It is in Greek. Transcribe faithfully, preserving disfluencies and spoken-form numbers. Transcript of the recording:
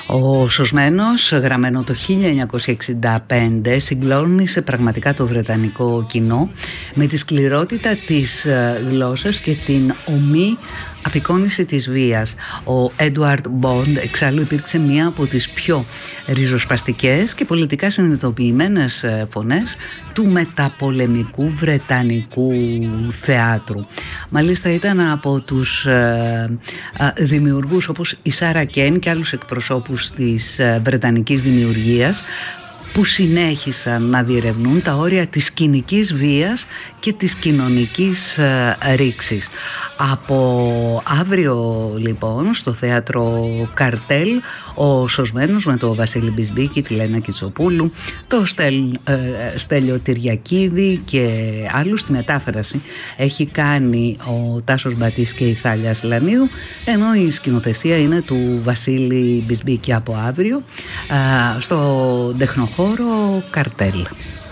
Ο Σωσμένος, γραμμένο το χίλια εννιακόσια εξήντα πέντε, συγκλώνησε πραγματικά το βρετανικό κοινό με τη σκληρότητα της γλώσσας και την ομή απεικόνιση της βίας. Ο Έντουαρντ Μποντ εξάλλου υπήρξε μία από τις πιο ριζοσπαστικές και πολιτικά συνειδητοποιημένες φωνές του μεταπολεμικού βρετανικού θεάτρου. Μάλιστα ήταν από τους ε, ε, δημιουργούς όπως η Σάρα Κέιν και άλλους εκπροσώπους της ε, βρετανικής δημιουργίας που συνέχισαν να διερευνούν τα όρια της κοινικής βίας και της κοινωνικής ε, ρήξης. Από αύριο λοιπόν στο θέατρο Καρτέλ ο Σωσμένος με τον Βασίλη Μπισμπίκη, τη Λένα Κιτσοπούλου, το Στέλ, ε, Στέλιο Τυριακίδη και άλλους. Τη μετάφραση έχει κάνει ο Τάσος Μπατής και η Θάλια Σλανίδου, ενώ η σκηνοθεσία είναι του Βασίλη Μπισμπίκη από αύριο ε, στο τεχνοχώρο Καρτέλ.